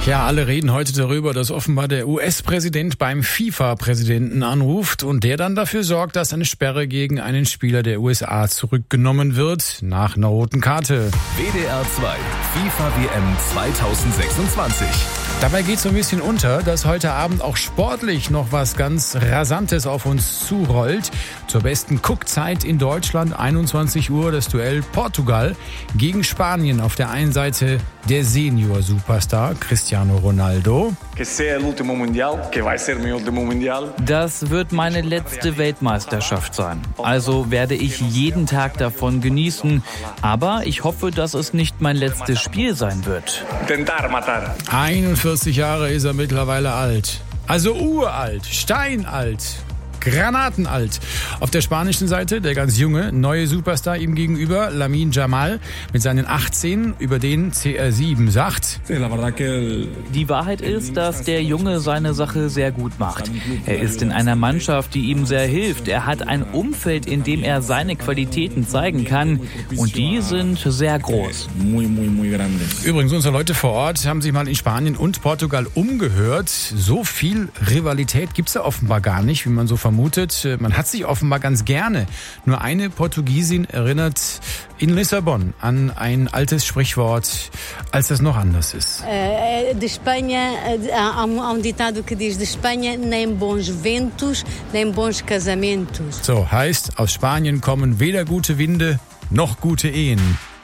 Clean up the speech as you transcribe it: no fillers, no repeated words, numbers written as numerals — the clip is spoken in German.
Ja, alle reden heute darüber, dass offenbar der US-Präsident beim FIFA-Präsidenten anruft und der dann dafür sorgt, dass eine Sperre gegen einen Spieler der USA zurückgenommen wird, nach einer roten Karte. WDR 2, FIFA-WM 2026. Dabei geht so ein bisschen unter, dass heute Abend auch sportlich noch was ganz Rasantes auf uns zurollt. Zur besten Guckzeit in Deutschland, 21 Uhr, das Duell Portugal gegen Spanien. Auf der einen Seite der Senior-Superstar Cristiano Ronaldo. Das wird meine letzte Weltmeisterschaft sein. Also werde ich jeden Tag davon genießen. Aber ich hoffe, dass es nicht mein letztes Spiel sein wird. 41 Jahre ist er mittlerweile alt. Also uralt, steinalt. Granatenalt. Auf der spanischen Seite der ganz junge, neue Superstar ihm gegenüber, Lamine Yamal, mit seinen 18, über den CR7 sagt: Die Wahrheit ist, dass der Junge seine Sache sehr gut macht. Er ist in einer Mannschaft, die ihm sehr hilft. Er hat ein Umfeld, in dem er seine Qualitäten zeigen kann. Und die sind sehr groß. Übrigens, unsere Leute vor Ort haben sich mal in Spanien und Portugal umgehört. So viel Rivalität gibt's da offenbar gar nicht, wie man so vermutet. Man hat sich offenbar ganz gerne. Nur eine Portugiesin erinnert in Lissabon an ein altes Sprichwort, als das noch anders ist. De Espanha, há ditado que diz: de Espanha nem bons ventos, nem bons casamentos. So, heißt, aus Spanien kommen weder gute Winde noch gute Ehen.